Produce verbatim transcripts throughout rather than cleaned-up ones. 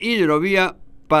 hidrovía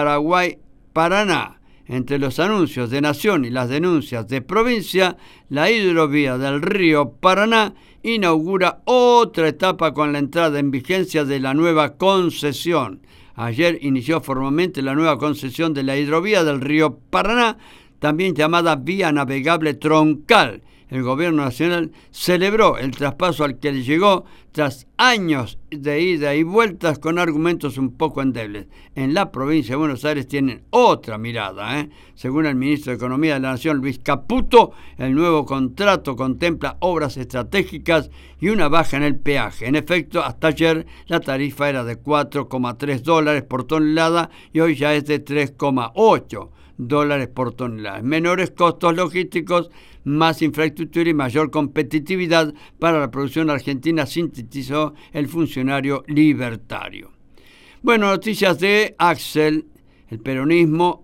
Paraguay-Paraná. Entre los anuncios de Nación y las denuncias de provincia, la hidrovía del río Paraná inaugura otra etapa con la entrada en vigencia de la nueva concesión. Ayer inició formalmente la nueva concesión de la hidrovía del río Paraná, también llamada Vía Navegable Troncal. El gobierno nacional celebró el traspaso al que llegó tras años de ida y vueltas con argumentos un poco endebles. En la provincia de Buenos Aires tienen otra mirada, ¿eh? Según el ministro de Economía de la Nación, Luis Caputo, el nuevo contrato contempla obras estratégicas y una baja en el peaje. En efecto, hasta ayer la tarifa era de cuatro coma tres dólares por tonelada y hoy ya es de tres coma ocho dólares por tonelada. Menores costos logísticos, más infraestructura y mayor competitividad para la producción argentina, sintetizó el funcionario libertario. Bueno, noticias de Axel. El peronismo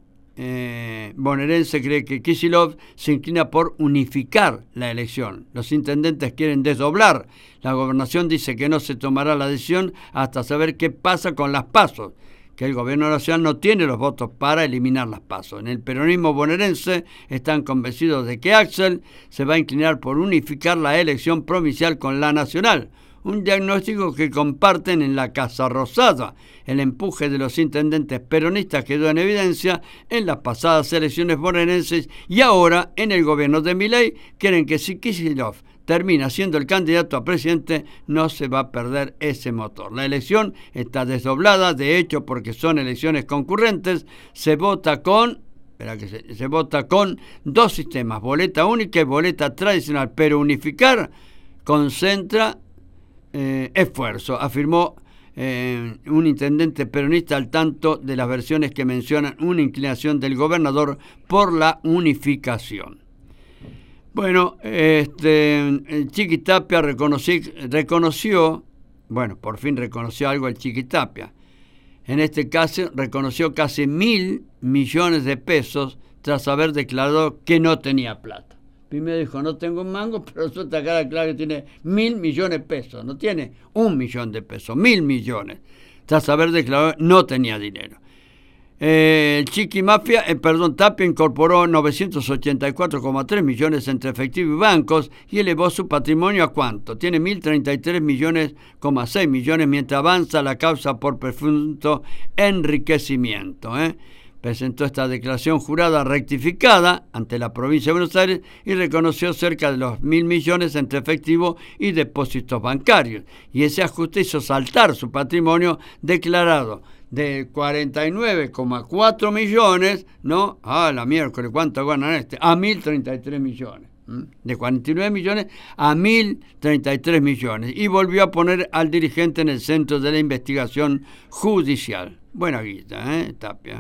eh, bonaerense cree que Kicillof se inclina por unificar la elección. Los intendentes quieren desdoblar. La gobernación dice que no se tomará la decisión hasta saber qué pasa con las PASO, que el gobierno nacional no tiene los votos para eliminar las PASO. En el peronismo bonaerense están convencidos de que Axel se va a inclinar por unificar la elección provincial con la nacional, un diagnóstico que comparten en la Casa Rosada. El empuje de los intendentes peronistas quedó en evidencia en las pasadas elecciones bonaerenses y ahora en el gobierno de Milei quieren que si Kicillof termina siendo el candidato a presidente, no se va a perder ese motor. La elección está desdoblada, de hecho, porque son elecciones concurrentes, se vota con, espera que se, se vota con dos sistemas, boleta única y boleta tradicional, pero unificar concentra eh, esfuerzo, afirmó eh, un intendente peronista al tanto de las versiones que mencionan una inclinación del gobernador por la unificación. Bueno, este, el Chiqui Tapia reconoció, reconoció, bueno, por fin reconoció algo el Chiqui Tapia. En este caso, reconoció casi mil millones de pesos tras haber declarado que no tenía plata. Primero dijo, no tengo un mango, pero resulta que ahora claro que tiene mil millones de pesos. No tiene un millón de pesos, mil millones. Tras haber declarado no tenía dinero. Eh, el Chiqui Mafia, eh, perdón, Tapia incorporó novecientos ochenta y cuatro coma tres millones entre efectivo y bancos y elevó su patrimonio a ¿cuánto? Tiene mil treinta y tres millones, seis millones, mientras avanza la causa por presunto enriquecimiento. ¿eh? Presentó esta declaración jurada rectificada ante la provincia de Buenos Aires y reconoció cerca de los mil millones entre efectivo y depósitos bancarios. Y ese ajuste hizo saltar su patrimonio declarado de cuarenta y nueve coma cuatro millones, ¿no? Ah, la miércoles, ¿cuánto ganan este? A mil treinta y tres millones. ¿Mm? De cuarenta y nueve millones a mil treinta y tres millones. Y volvió a poner al dirigente en el centro de la investigación judicial. Buena guita, ¿eh? Tapia.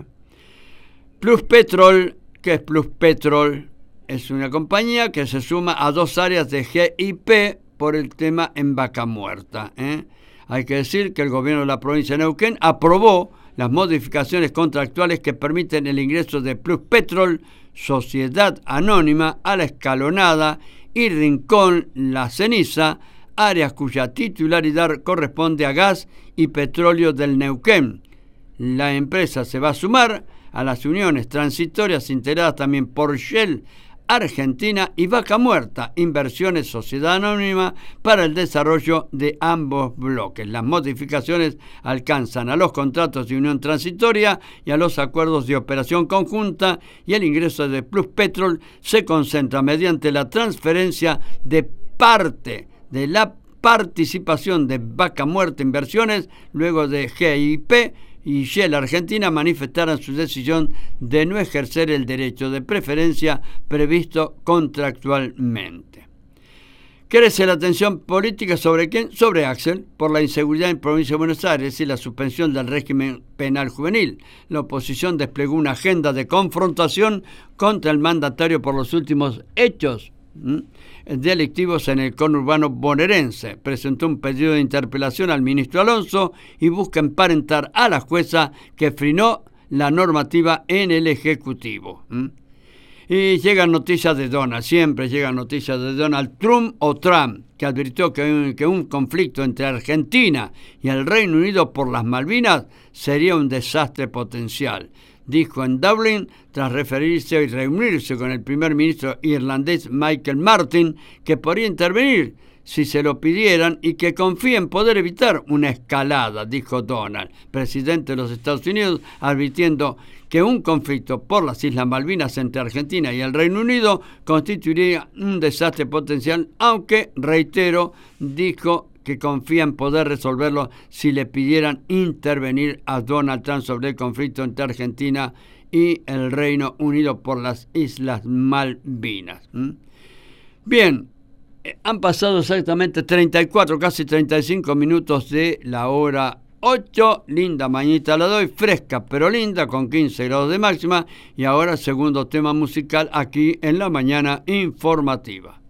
Pluspetrol, ¿qué es Pluspetrol? Es una compañía que se suma a dos áreas de G I P por el tema en Vaca Muerta, ¿eh? Hay que decir que el gobierno de la provincia de Neuquén aprobó las modificaciones contractuales que permiten el ingreso de Pluspetrol, sociedad anónima, a la Escalonada y Rincón La Ceniza, áreas cuya titularidad corresponde a Gas y Petróleo del Neuquén. La empresa se va a sumar a las uniones transitorias integradas también por Shell Argentina y Vaca Muerta, Inversiones Sociedad Anónima, para el desarrollo de ambos bloques. Las modificaciones alcanzan a los contratos de unión transitoria y a los acuerdos de operación conjunta, y el ingreso de Pluspetrol se concentra mediante la transferencia de parte de la participación de Vaca Muerta Inversiones, luego de G I P y Shell Argentina manifestaran su decisión de no ejercer el derecho de preferencia previsto contractualmente. Crece la tensión política sobre quién, sobre Axel, por la inseguridad en provincia de Buenos Aires y la suspensión del régimen penal juvenil. La oposición desplegó una agenda de confrontación contra el mandatario por los últimos hechos ¿m? delictivos en el conurbano bonaerense. Presentó un pedido de interpelación al ministro Alonso y busca emparentar a la jueza que frenó la normativa en el Ejecutivo. ¿Mm? Y llegan noticias de Donald, siempre llegan noticias de Donald Trump o Trump, que advirtió que un, que un conflicto entre Argentina y el Reino Unido por las Malvinas sería un desastre potencial. Dijo en Dublín, tras referirse y reunirse con el primer ministro irlandés Michael Martin, que podría intervenir si se lo pidieran y que confía en poder evitar una escalada, dijo Donald, presidente de los Estados Unidos, advirtiendo que un conflicto por las Islas Malvinas entre Argentina y el Reino Unido constituiría un desastre potencial, aunque, reitero, dijo que confía en poder resolverlo si le pidieran intervenir a Donald Trump sobre el conflicto entre Argentina y el Reino Unido por las Islas Malvinas. ¿Mm? Bien, han pasado exactamente treinta y cuatro, casi treinta y cinco minutos de la hora ocho. Linda mañita la doy, fresca pero linda, con quince grados de máxima. Y ahora segundo tema musical aquí en la mañana informativa.